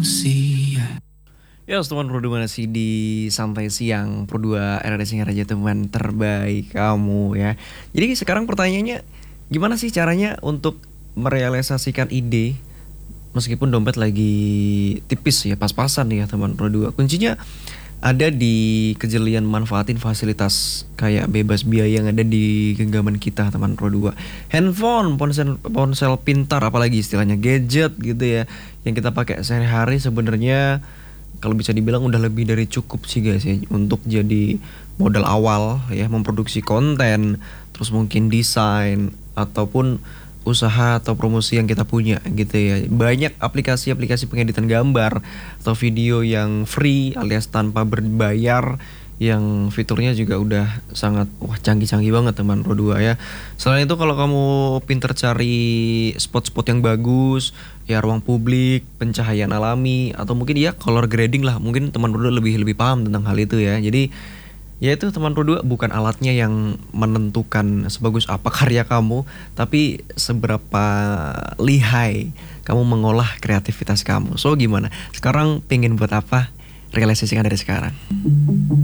manusia. Ya, teman Pro 2 masih di Santai Siang Pro 2 RRD Singaraja, teman terbaik kamu ya. Jadi sekarang pertanyaannya, gimana sih caranya untuk merealisasikan ide meskipun dompet lagi tipis ya, pas-pasan ya teman Pro 2. Kuncinya ada di kejelian manfaatin fasilitas kayak bebas biaya yang ada di genggaman kita teman Pro 2. Handphone, ponsel ponsel pintar, apalagi istilahnya gadget gitu ya, yang kita pakai sehari-hari sebenarnya kalau bisa dibilang udah lebih dari cukup sih guys ya untuk jadi modal awal ya memproduksi konten, terus mungkin desain ataupun usaha atau promosi yang kita punya gitu ya. Banyak aplikasi-aplikasi pengeditan gambar atau video yang free alias tanpa berbayar, yang fiturnya juga udah sangat canggih-canggih banget teman Pro 2 ya. Selain itu kalau kamu pinter cari spot-spot yang bagus, ya ruang publik, pencahayaan alami, atau mungkin ya color grading lah, mungkin teman Pro 2 lebih lebih paham tentang hal itu ya. Jadi ya itu teman Pro 2 bukan alatnya yang menentukan sebagus apa karya kamu, tapi seberapa lihai kamu mengolah kreativitas kamu. So gimana? Sekarang pengen buat apa? Realisasikan dari sekarang.